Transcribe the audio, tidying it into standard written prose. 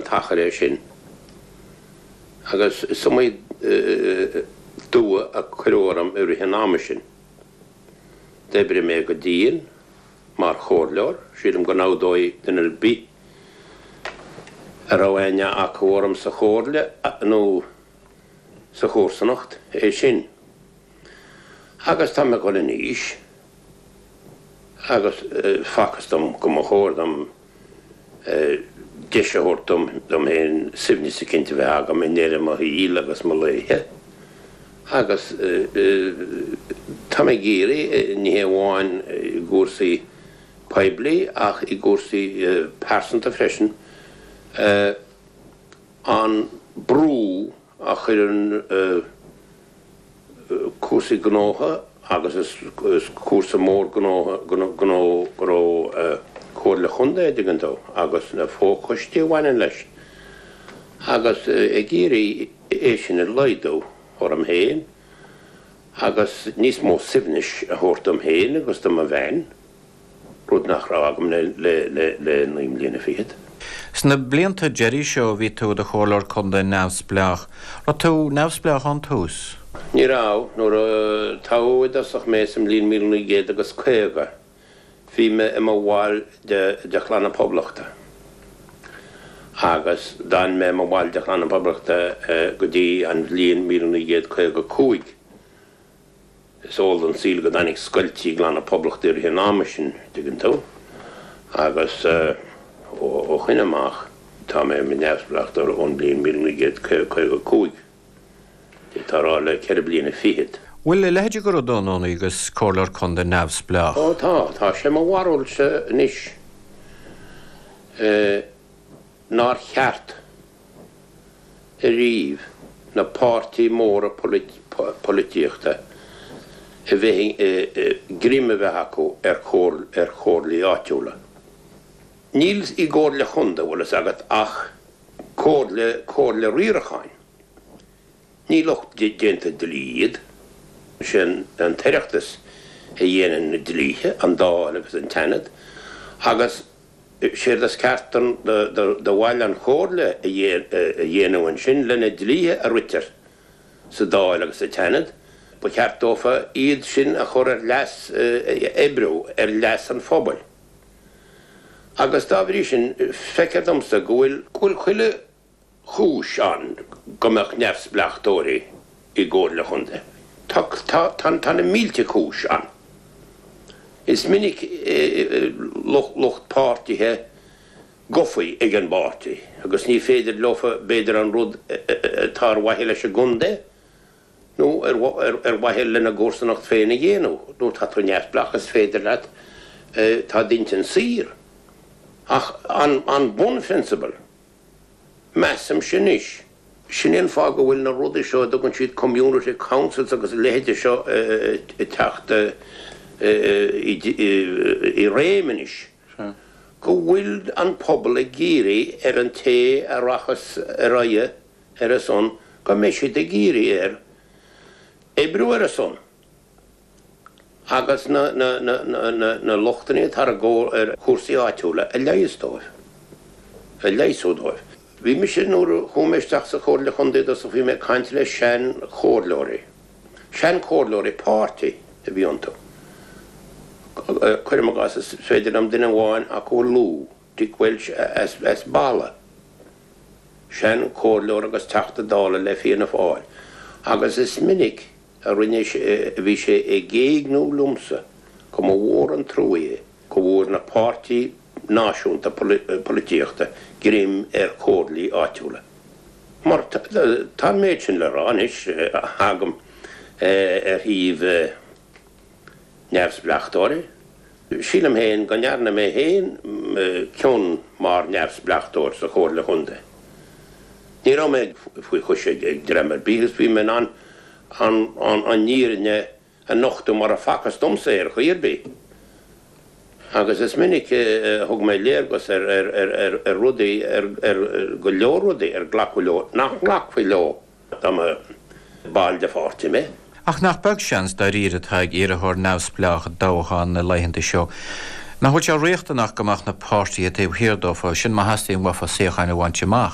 tachar sin. Agus sumid dua a churóram hen am sin. Debre me go dín, mar chórleor, sílim go nádói den bí a rahaine a chóram sa chórle nó sa chórsanacht sin. Agus tá me go le níos, agus facastam go mo chórdam Gesha hortum dom hen 70 sekunde ve agam nere ma hil agus malaya agus tamagiri ni hewan gursi paibli ach I gursi percent of freshen an brú ach kursi gnoha agus kursa mór gno Córla chunda digantó agus na fócostí bhhain leis agus géirí sin leidó orm héin agus níos mó sibnis a thuirtam héin agus do a bhain rud nach rágam le naim líana fiad. Sna blianta Jerry seo bhí tú de chólar chunda neamhsbleach ra tú neamhsbleach an tús? Ní rá nuair táid asach mé sem líon mílna géad agus céga. Bhí me am bháil de chlána poblachta. Agus dan me am bháil de chlána poblachta go dtí an bhliain mílna géad chuig cúig. Is óil an síl go danig scoiltí chlána poblachta ar hen ámasin digantó. Agus ó chuineamach tá me neamhsbleacht ar ón bliain mílna géad chuig cúig. Tá rá le ceir bliana fiad. Well, le heidir go dónón agus cólar chunda neamhsbleach? Ó tá sé má warúil se níis. Nar cheart a riomh na pártaí móra polítíochta a bheith gríime bheith acu ar chórlaí áitiúla. Níl I gcóirle chunda bhfuil agat ach córle riaracháin. Níl och déanta dlíad sin an teireachtas a dhéanaan na dlíthe an dáil agus an tenad agus sér das ceartan de bhhail an chórle a dhéanamhain sin lena dlíthe a ritar sa dáil agus a tenad ba ceartófa iad sin a chur ar leas ebrú ar leas an phobal. Agus dábhrí sin feiceadamsa gúil chuile chúis an gomach neamhsbleachtóirí I gcóirle chunda. Tá mílte chúis an. Is minic locht pártaithe gofaí ag an bátaí, agus ní féidir lofa beidir an rud tar waithile se gunde, nó ar waithile na gcórsanacht féin a dhéanú, nó tá tú neamhsbleachas féidir leat tá dint an sír. Ach an bun principle, measam sin is. Sin fá go bhfuil na rudi seo dogann siad community councils agus léide seo techt I réimiis. Go bhfuil an pobl a géirí ar an té a rachas a raie ar a son go mé siad a géirí ar ebrú ar a son. Agus na lochtaní tar a ggó ar chórsaí áitiúla a leisdóibh. A leisúdóibh. Bhí me sin nuair chuméisteach sa chórla chunda as bhí me caint le sean chórlóirí. Sean chórlóirí pártaí a bhí antó. Chuir magas is féidir am duine bháin a go lú dí bhfuil as balla. Sean chórlóir agus teachta dála le fianna fáil. Agus is minic a rinne bhí sé géignú lumsa go mo mhór an trúí go bhór na pártaí náisiúnta polítíochta grim ar chórlaí áitiúla. Mar tá méid sin le ránis hagam ar híomh neamhsbleachtóirí. Sílam héin go nearna mé héin ceann mar neamhsbleachtóir sa chórla chunda. Ní rá méid faoi chuise ag dreimar bígus bhí me an nírinne a nochtú mar a facas domsa ar chuirbí. Agus is minic thug mé léargus ar rudaí ar go leorrudaí ar ghlacú nach ghlacú leo am báil de fáirtí mé. Ach nach beg seans da ríiretha ag iarthóir neamhsbleach dáchan na leitheanta seo. Na thuilt sé réachtanach gomach na páirtaí a taobh hirdófa sin má hastaíon wafa séchain a bhaintteach.